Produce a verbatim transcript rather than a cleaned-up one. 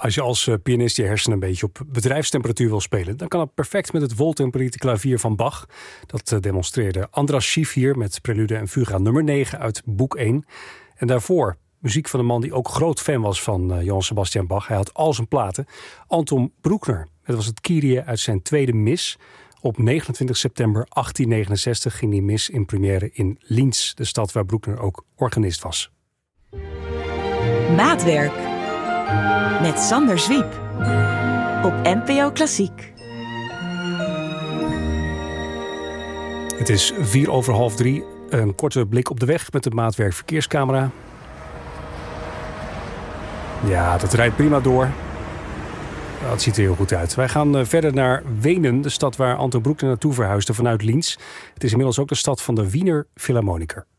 Als je als pianist je hersenen een beetje op bedrijfstemperatuur wil spelen, dan kan het perfect met het woltemperate klavier van Bach. Dat demonstreerde Andras Schief hier met Prelude en Fuga nummer negen uit boek één. En daarvoor muziek van een man die ook groot fan was van uh, Johann Sebastian Bach. Hij had al zijn platen. Anton Bruckner. Het was het Kyrie uit zijn tweede mis. Op negenentwintig september achttien negenenzestig ging die mis in première in Linz, de stad waar Bruckner ook organist was. Maatwerk met Sander Zwiep op N P O Klassiek. Het is vier over half drie. Een korte blik op de weg met de Maatwerk verkeerscamera. Ja, dat rijdt prima door. Dat ziet er heel goed uit. Wij gaan verder naar Wenen, de stad waar Anton Bruckner naartoe verhuisde vanuit Linz. Het is inmiddels ook de stad van de Wiener Philharmoniker.